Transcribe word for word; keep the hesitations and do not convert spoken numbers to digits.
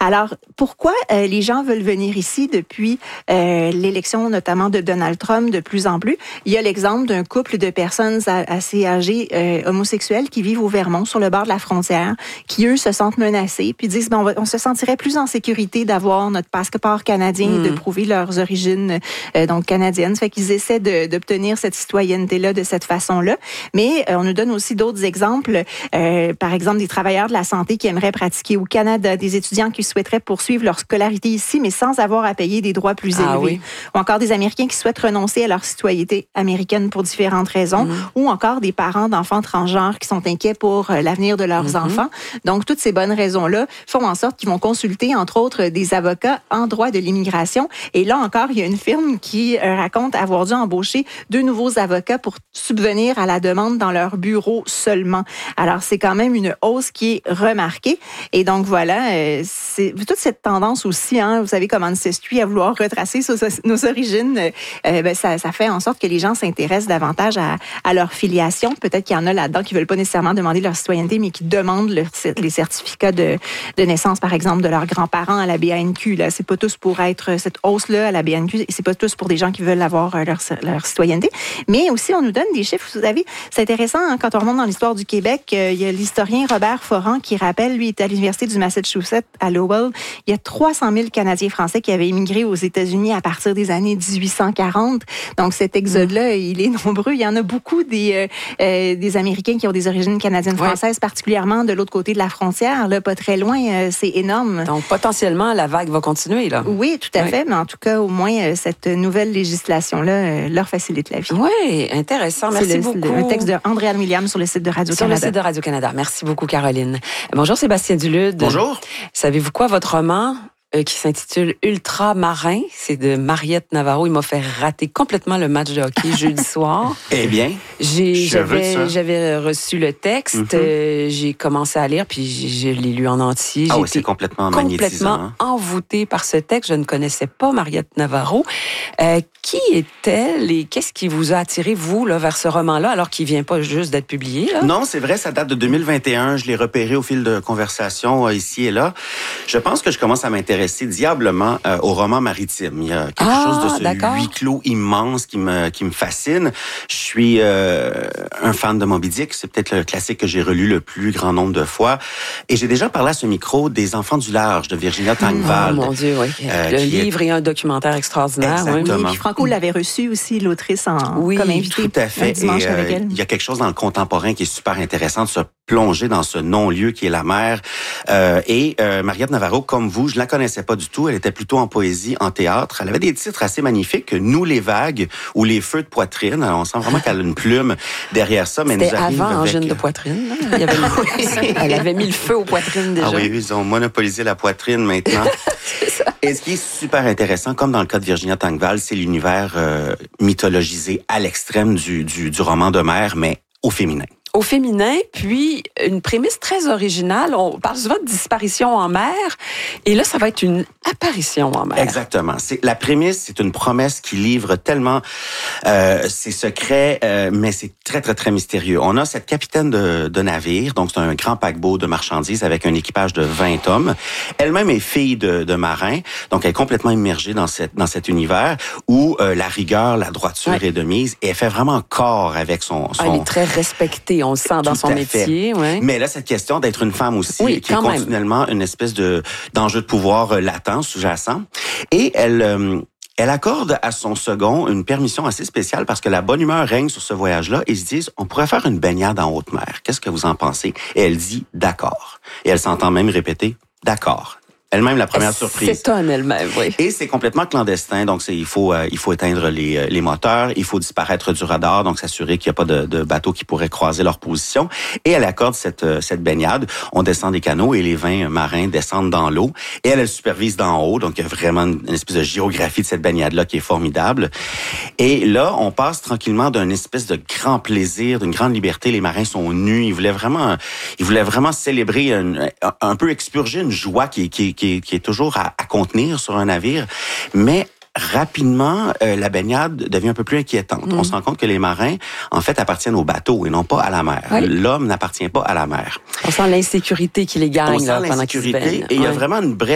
Alors, pourquoi euh, les gens veulent venir ici depuis euh, l'élection, notamment de Donald Trump, de plus en plus? Il y a l'exemple d'un couple de personnes assez âgées euh, homosexuelles qui vivent au Vermont, sur le bord de la frontière, qui, eux, se sentent menacés, puis disent, ben, on, va, on se sentirait plus en sécurité d'avoir notre passeport canadien mmh. et de prouver leurs origines euh, donc canadiennes. Ça fait qu'ils essaient de, d'obtenir cette citoyenneté-là de cette façon-là. Mais euh, on nous donne aussi d'autres exemples, euh, par exemple des travailleurs de la santé qui aimeraient pratiquer au Canada, des étudiants qui souhaiteraient poursuivre leur scolarité ici, mais sans avoir à payer des droits plus ah, élevés. Oui. Ou encore des Américains qui souhaitent renoncer à leur citoyenneté américaine pour différentes raisons. Mmh. Ou encore des parents d'enfants transgenres qui sont inquiets pour euh, l'avenir de leurs mmh. enfants. Donc, toutes ces bonnes raisons-là font en sorte qu'ils vont consulter, entre autres, des avocats en droit de l'immigration. Et là encore, il y a une firme qui euh, raconte avoir dû embaucher deux nouveaux avocats pour subvenir à la demande dans leur bureau seulement. Alors, c'est quand même une hausse qui est remarquée. Et donc, voilà, euh, c'est toute cette tendance aussi, hein, vous savez, comme Ancestry, à vouloir retracer nos, nos origines, euh, ben, ça, ça fait en sorte que les gens s'intéressent davantage à, à leur filiation. Peut-être qu'il y en a là-dedans qui ne veulent pas nécessairement demander leur citoyenneté, mais qui demandent leur, les certificats de, de naissance, par exemple, de leurs grands-parents à la B A N Q. Là, c'est pas tous pour être cette hausse-là à la B A N Q, et c'est pas tous pour des gens qui veulent avoir leur, leur citoyenneté. Mais aussi, on nous donne des chiffres. Vous savez, c'est intéressant, hein, quand on remonte dans l'histoire du Québec, euh, il y a l'historien Robert Foran qui rappelle, lui, il était à l'Université du Massachusetts, à Lowell, il y a trois cent mille Canadiens français qui avaient immigré aux États-Unis à partir des années dix-huit cent quarante. Donc, cet exode-là, il est nombreux. Il y en a beaucoup des, euh, euh, des Américains qui ont des origines canadiennes-françaises, ouais. particulièrement de l'autre côté de la frontière, là, pas très loin. Euh, c'est énorme. Donc, potentiellement, la vague va continuer, là. Oui, tout à oui. fait. Mais en tout cas, au moins, euh, cette nouvelle législation-là euh, leur facilite la vie. Oui, intéressant. Merci le, beaucoup. C'est un texte de Andréane Williams sur le site de Radio-Canada. Sur le site de Radio-Canada. Merci beaucoup, Caroline. Bonjour, Sébastien Dulude. Bonjour. Savez-vous quoi, votre roman euh, qui s'intitule Ultramarin, c'est de Mariette Navarro. Il m'a fait rater complètement le match de hockey jeudi soir. Eh bien, j'ai, j'avais, j'avais reçu le texte, mm-hmm. euh, j'ai commencé à lire, puis je l'ai lu en entier. Ah j'ai oui, c'est complètement magnétisant. Complètement envoûtée par ce texte. Je ne connaissais pas Mariette Navarro. Euh, qui est-elle et qu'est-ce qui vous a attiré, vous, là, vers ce roman-là, alors qu'il ne vient pas juste d'être publié? Là? Non, c'est vrai, ça date de deux mille vingt et un. Je l'ai repéré au fil de conversation euh, ici et là. Je pense que je commence à m'intéresser diablement euh, au roman maritime. Il y a quelque ah, chose de ce d'accord. huis clos immense qui me, qui me fascine. Je suis euh, un fan de Moby Dick. C'est peut-être le classique que j'ai relu le plus grand nombre de fois. Et j'ai déjà parlé à ce micro des Enfants du large de Virginia Tangvald. Oh mon Dieu, oui. Euh, le livre est... et un documentaire extraordinaire. Exactement. Oui. Franco l'avait reçu aussi, l'autrice, en, oui, comme invitée. Tout à fait. Dimanche et, euh, avec elle. Il y a quelque chose dans le contemporain qui est super intéressant de se plonger dans ce non-lieu qui est la mer. Euh, et euh, Mariette Navarro, comme vous, je la connaissais pas du tout. Elle était plutôt en poésie, en théâtre. Elle avait des titres assez magnifiques, Nous les vagues ou Les feux de poitrine. Alors, on sent vraiment qu'elle a une plume derrière ça. Mais C'était nous arrive avant avec... Angine de poitrine. Là. Il y avait... Elle avait mis le feu aux poitrines déjà. Ah oui, ils ont monopolisé la poitrine maintenant. C'est ça. Et ce qui est super intéressant, comme dans le cas de Virginia Tangvald, c'est l'univers euh, mythologisé à l'extrême du, du, du roman de mer, mais au féminin. Au féminin, puis une prémisse très originale. On parle souvent de disparition en mer, et là, ça va être une apparition en mer. Exactement. C'est la prémisse, c'est une promesse qui livre tellement euh, ses secrets, euh, mais c'est très très très mystérieux. On a cette capitaine de, de navire, donc c'est un grand paquebot de marchandises avec un équipage de vingt hommes. Elle-même est fille de, de marin, donc elle est complètement immergée dans cette dans cet univers où euh, la rigueur, la droiture ouais. est de mise, et elle fait vraiment corps avec son. son... Elle est très respectée. On le sent dans son métier. Ouais. Mais là, cette question d'être une femme aussi, oui, qui est continuellement même. Une espèce de d'enjeu de pouvoir euh, latent, sous-jacent. Et elle... Euh, Elle accorde à son second une permission assez spéciale parce que la bonne humeur règne sur ce voyage-là. Ils se disent, on pourrait faire une baignade en haute mer. Qu'est-ce que vous en pensez? Et elle dit, d'accord. Et elle s'entend même répéter, d'accord. Elle-même la première elle surprise. S'étonne elle-même, oui. Et c'est complètement clandestin, donc c'est il faut euh, il faut éteindre les les moteurs, il faut disparaître du radar, donc s'assurer qu'il n'y a pas de, de bateau qui pourrait croiser leur position. Et elle accorde cette cette baignade. On descend des canaux et les vingt marins descendent dans l'eau. Et elle, elle supervise d'en haut, donc il y a vraiment une, une espèce de géographie de cette baignade-là qui est formidable. Et là, on passe tranquillement d'un espèce de grand plaisir, d'une grande liberté. Les marins sont nus, ils voulaient vraiment ils voulaient vraiment célébrer un, un peu expurger une joie qui qui Qui est, qui est toujours à, à contenir sur un navire, mais rapidement, euh, la baignade devient un peu plus inquiétante. Mmh. On se rend compte que les marins, en fait, appartiennent au bateau et non pas à la mer. Oui. L'homme n'appartient pas à la mer. On sent l'insécurité qui les gagne On sent là, pendant l'insécurité qu'ils se baignent. Et il y a ouais. vraiment une brèche